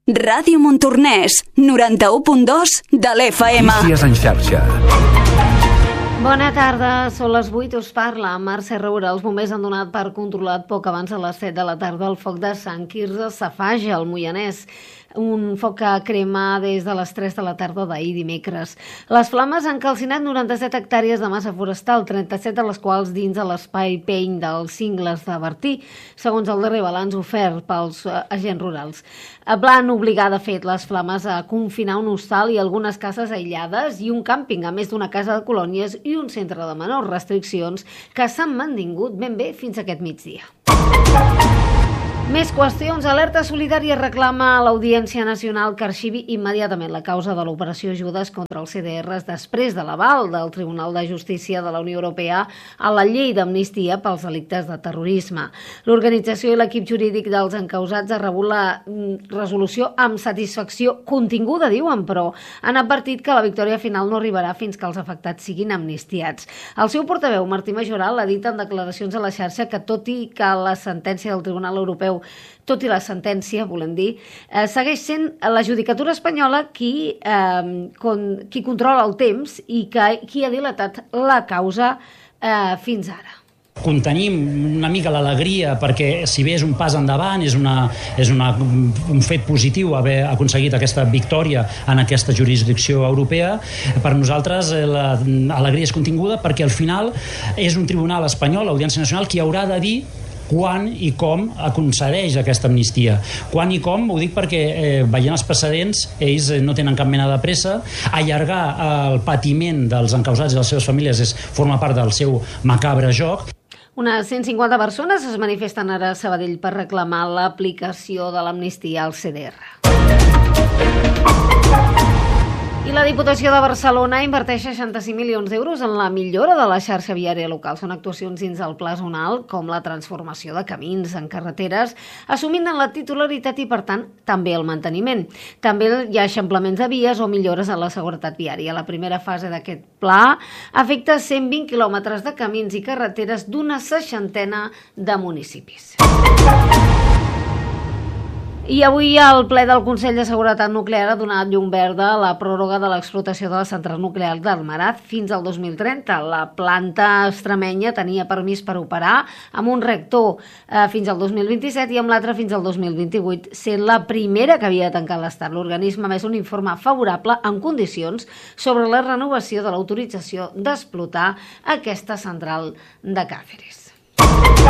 Ràdio Montornès, 91.2 de l'FM. Notícies en xarxa. Bona tarda, són les 8, us parla Mercè Roura. Els bombers han donat per controlat poc abans de les 7 de la tarda el foc de Sant Quirze Safaja, al Moianès. Un foc que crema des de les 3 de la tarda d'ahir dimecres. Les flames han calcinat 97 hectàrees de massa forestal, 37 de les quals dins de l'espai peny dels Cingles de Bertí, segons el darrer balanç ofert pels agents rurals. Van obligar, de fet, les flames a confinar un hostal i algunes cases aïllades i un càmping, a més d'una casa de colònies i un centre de menors, restriccions que s'han mantingut ben bé fins aquest migdia. Més qüestions. Alerta Solidària reclama a l'Audiència Nacional que arxivi immediatament la causa de l'operació Judes contra els CDRs després de l'aval del Tribunal de Justícia de la Unió Europea a la llei d'amnistia pels delictes de terrorisme. L'organització i l'equip jurídic dels encausats ha rebut la resolució amb satisfacció continguda, diuen, però han advertit que la victòria final no arribarà fins que els afectats siguin amnistiats. El seu portaveu, Martí Majoral, ha dit en declaracions a la xarxa que tot i que la sentència del Tribunal Europeu volem dir, segueix sent la judicatura espanyola qui controla el temps i qui ha dilatat la causa fins ara. Contenim una mica l'alegria perquè, si bé és un pas endavant, és un fet positiu haver aconseguit aquesta victòria en aquesta jurisdicció europea, per nosaltres l'alegria és continguda perquè al final és un tribunal espanyol, l'Audiència Nacional, qui haurà de dir quan i com concedeix aquesta amnistia. Quan i com, ho dic perquè veient els precedents, ells no tenen cap mena de pressa. Allargar el patiment dels encausats i les seves famílies forma part del seu macabre joc. Unes 150 persones es manifesten ara a Sabadell per reclamar l'aplicació de l'amnistia al CDR. I la Diputació de Barcelona inverteix 65 milions d'euros en la millora de la xarxa viària local. Són actuacions dins el pla zonal, com la transformació de camins en carreteres, assumint la titularitat i, per tant, també el manteniment. També hi ha eixamplaments de vies o millores en la seguretat viària. La primera fase d'aquest pla afecta 120 quilòmetres de camins i carreteres d'una 60ena de municipis. I avui el ple del Consell de Seguretat Nuclear ha donat llum verda a la pròrroga de l'explotació de la central nuclear d'Almaraz fins al 2030. La planta extremenya tenia permís per operar amb un reactor fins al 2027 i amb l'altre fins al 2028, sent la primera que havia de tancar l'Estat. L'organisme ha emès un informe favorable en condicions sobre la renovació de l'autorització d'explotar aquesta central de Càceres.